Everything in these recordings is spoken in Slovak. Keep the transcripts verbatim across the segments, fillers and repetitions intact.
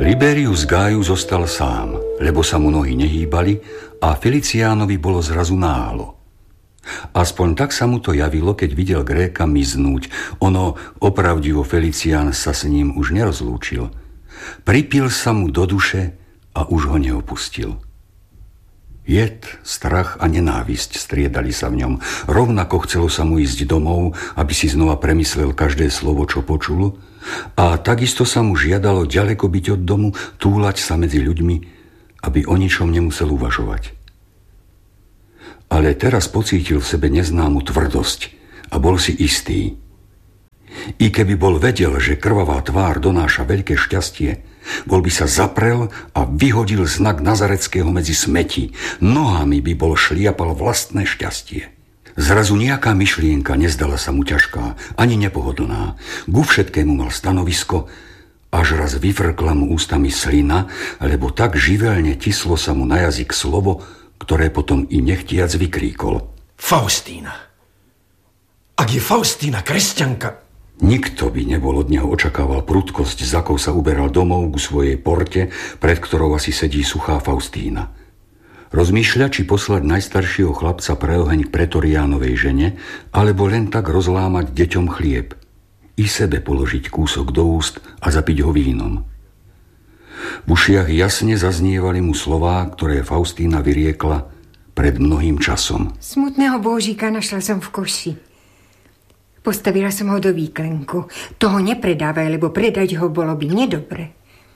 Liberius Gaius zostal sám, lebo sa mu nohy nehýbali a Feliciánovi bolo zrazu náhlo. Aspoň tak sa mu to javilo, keď videl Gréka miznúť. Ono, opravdivo, Felicián sa s ním už nerozlúčil. Pripil sa mu do duše a už ho neopustil. Jed, strach a nenávisť striedali sa v ňom. Rovnako chcelo sa mu ísť domov, aby si znova premyslel každé slovo, čo počul. A takisto sa mu žiadalo ďaleko byť od domu, túlať sa medzi ľuďmi, aby o ničom nemusel uvažovať. Ale teraz pocítil v sebe neznámu tvrdosť a bol si istý. I keby bol vedel, že krvavá tvár donáša veľké šťastie, bol by sa zaprel a vyhodil znak Nazareckého medzi smeti. Nohami by bol šliapal vlastné šťastie. Zrazu nejaká myšlienka nezdala sa mu ťažká, ani nepohodlná. Ku všetkému mal stanovisko, až raz vyfrkla mu ústami slina, lebo tak živelne tislo sa mu na jazyk slovo, ktoré potom i nechtiac vykríkol. Faustína. Ak je Faustína kresťanka... Nikto by nebol od neho očakával prudkosť, za akou sa uberal domov ku svojej porte, pred ktorou asi sedí suchá Faustína. Rozmýšľa, či poslať najstaršieho chlapca pre oheň k pretoriánovej žene, alebo len tak rozlámať deťom chlieb. I sebe položiť kúsok do úst a zapiť ho vínom. V ušiach jasne zaznievali mu slová, ktoré Faustína vyriekla pred mnohým časom. Smutného božíka našla som v koši. Postavila som ho do výklenku. Toho nepredávaj, lebo predať ho bolo by nedobre.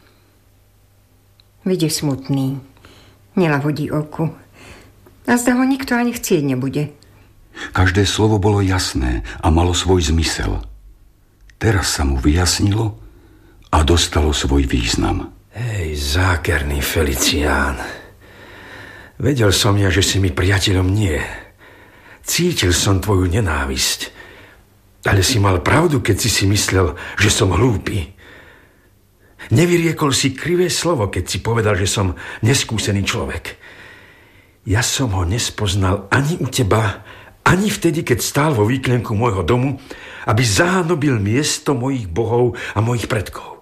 Vede smutný. Nelahodí oku. A zda ho nikto ani chcieť nebude. Každé slovo bolo jasné a malo svoj zmysel. Teraz sa mu vyjasnilo a dostalo svoj význam. Hej, zákerný Felicián. Vedel som ja, že si mi priateľom nie. Cítil som tvoju nenávisť. Ale si mal pravdu, keď si si myslel, že som hlúpy. Nevyriekol si krivé slovo, keď si povedal, že som neskúsený človek. Ja som ho nespoznal ani u teba, ani vtedy, keď stál vo výklenku môjho domu, aby zahanobil miesto mojich bohov a mojich predkov.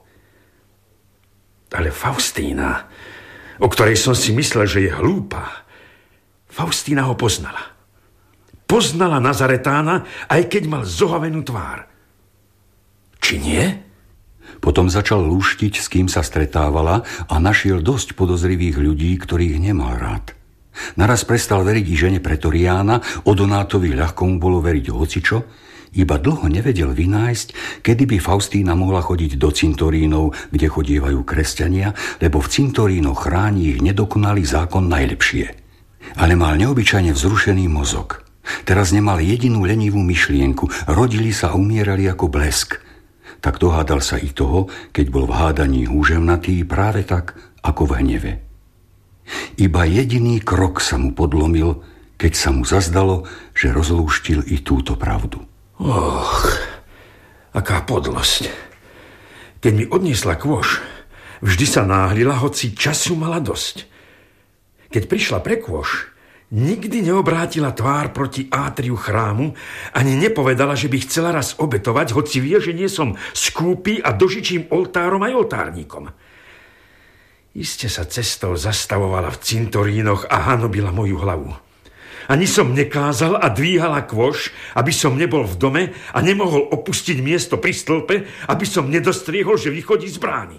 Ale Faustína, o ktorej som si myslel, že je hlúpa, Faustína ho poznala. Poznala Nazaretána, aj keď mal zohavenú tvár. Či nie? Potom začal lúštiť, s kým sa stretávala a našiel dosť podozrivých ľudí, ktorých nemal rád. Naraz prestal veriť i žene pretoriána, o Donátovi ľahko mu bolo veriť hocičo, iba dlho nevedel vynájsť, kedy by Faustína mohla chodiť do cintorínov, kde chodievajú kresťania, lebo v cintorínoch chráni ich nedokonalý zákon najlepšie. Ale mal neobyčajne vzrušený mozog. Teraz nemal jedinú lenivú myšlienku, rodili sa a umierali ako blesk. Tak dohádal sa i toho, keď bol v hádaní húževnatý, práve tak, ako v hneve. Iba jediný krok sa mu podlomil, keď sa mu zazdalo, že rozlúštil i túto pravdu. Och, aká podlosť. Keď mi odniesla kôš, vždy sa náhlila, hoci času mala dosť. Keď prišla pre kôš, nikdy neobrátila tvár proti átriu chrámu, ani nepovedala, že by chcela raz obetovať, hoci vie, že nie som skúpy a dožičím oltárom aj oltárnikom. Iste sa cestou zastavovala v cintorínoch a hanobila moju hlavu. Ani som nekázal a dvíhala kôš, aby som nebol v dome a nemohol opustiť miesto pri stĺpe, aby som nedostriehol, že vychodí z brány.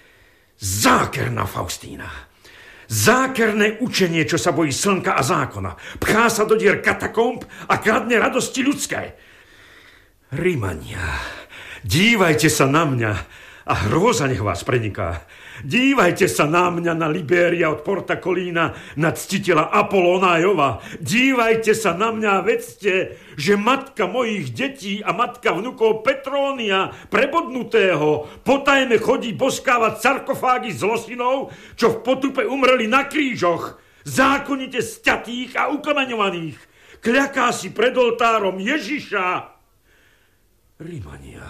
Zákerná Faustína! Zákerné učenie, čo sa bojí slnka a zákona. Pchá sa do dier katakomb a kradne radosti ľudské. Rimania, dívajte sa na mňa a hrôza nech vás preniká. Dívajte sa na mňa, na Libéria od Porta Colina, na ctiteľa Apolónájova. Dívajte sa na mňa a vedzte, že matka mojich detí a matka vnukov Petrónia, prebodnutého, potajme chodí boskávať sarkofágy z losinov, čo v potupe umreli na krížoch, zákonite sťatých a ukameňovaných. Kľaká si pred oltárom Ježiša. Rimania.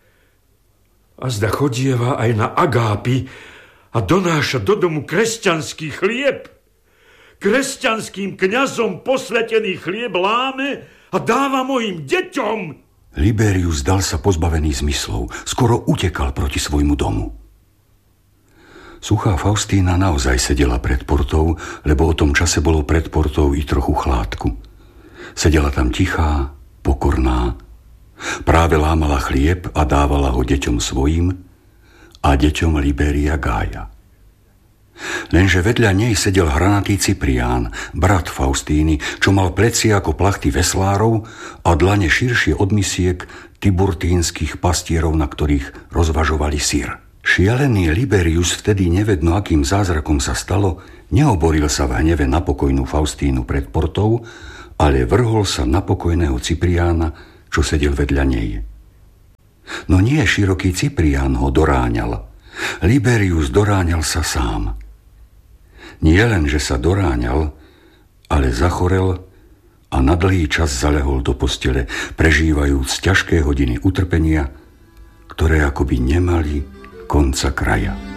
A zda chodieva aj na agápy a donáša do domu kresťanský chlieb. Kresťanským kňazom posvetený chlieb láme a dáva mojim deťom. Liberius dal sa pozbavený zmyslov, skoro utekal proti svojmu domu. Suchá Faustína naozaj sedela pred portou, lebo o tom čase bolo pred portou i trochu chládku. Sedela tam tichá, pokorná, práve lámala chlieb a dávala ho deťom svojim a deťom Liberia Gája. Lenže vedľa nej sedel hranatý Ciprián, brat Faustíny, čo mal pleci ako plachty veslárov a dlane širšie od misiek tiburtínskych pastierov, na ktorých rozvažovali syr. Šialený Liberius vtedy nevedno, akým zázrakom sa stalo, neoboril sa v hneve na pokojnú Faustínu pred portou, ale vrhol sa na pokojného Cipriána, čo sedel vedľa nej. No nie široký Ciprián ho doráňal. Liberius doráňal sa sám. Nie len, že sa doráňal, ale zachorel a na dlhý čas zalehol do postele, prežívajúc ťažké hodiny utrpenia, ktoré akoby nemali konca kraja.